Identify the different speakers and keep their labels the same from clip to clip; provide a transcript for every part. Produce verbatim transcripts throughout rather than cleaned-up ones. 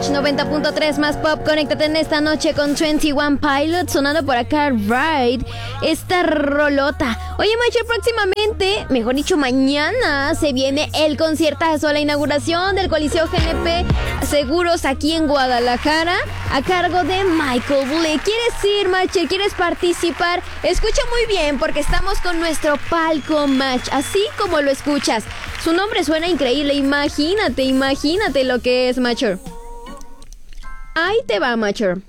Speaker 1: Match noventa punto tres más pop. Conéctate en esta noche con veintiuno Pilots, sonando por acá Ride, esta rolota. Oye, Match, próximamente, mejor dicho mañana, se viene el conciertazo, la inauguración del Coliseo G N P Seguros aquí en Guadalajara, a cargo de Michael Bublé. ¿Quieres ir, Match? ¿Quieres participar? Escucha muy bien, porque estamos con nuestro palco Match, así como lo escuchas. Su nombre suena increíble, imagínate, imagínate lo que es, Matcher. Ahí te va, Matcher.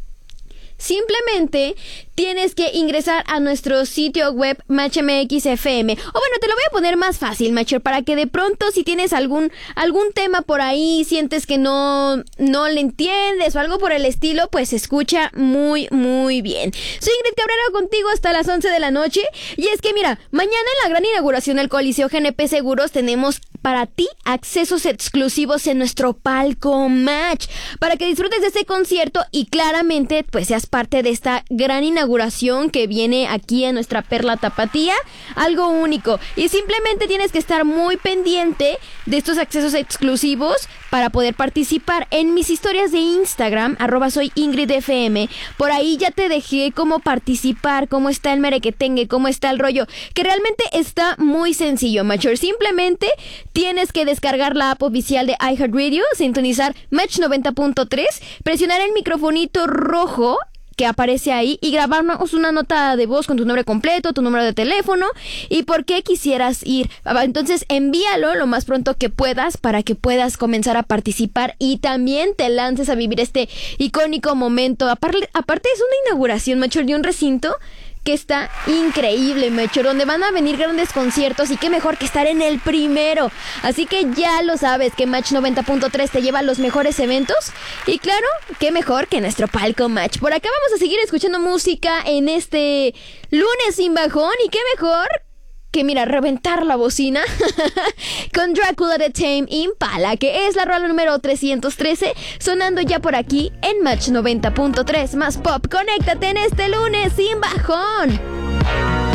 Speaker 1: Simplemente tienes que ingresar a nuestro sitio web Match M X F M. O bueno, te lo voy a poner más fácil, Matcher, para que de pronto, si tienes algún algún tema por ahí, sientes que no, no le entiendes o algo por el estilo, pues escucha muy, muy bien. Soy Ingrid Cabrera, contigo hasta las once de la noche. Y es que mira, mañana en la gran inauguración del Coliseo G N P Seguros tenemos para ti accesos exclusivos en nuestro palco Match, para que disfrutes de este concierto y claramente pues seas parte de esta gran inauguración que viene aquí en nuestra perla tapatía, algo único. Y simplemente tienes que estar muy pendiente de estos accesos exclusivos para poder participar en mis historias de Instagram, arroba soy Ingrid F M. Por ahí ya te dejé cómo participar, cómo está el merequetengue, cómo está el rollo, que realmente está muy sencillo, Matcher. Simplemente tienes que descargar la app oficial de iHeartRadio, sintonizar Match noventa punto tres, presionar el microfonito rojo que aparece ahí y grabarnos una nota de voz con tu nombre completo, tu número de teléfono y por qué quisieras ir. Entonces envíalo lo más pronto que puedas para que puedas comenzar a participar y también te lances a vivir este icónico momento. Aparte, aparte es una inauguración, Matcher, de un recinto que está increíble, Matcher, donde van a venir grandes conciertos y qué mejor que estar en el primero. Así que ya lo sabes que Match noventa punto tres te lleva a los mejores eventos y claro, qué mejor que nuestro palco Match. Por acá vamos a seguir escuchando música en este lunes sin bajón y qué mejor que mira, reventar la bocina con Drácula de Tame Impala, que es la rola número trescientos trece, sonando ya por aquí en Match noventa punto tres más pop. Conéctate en este lunes sin bajón.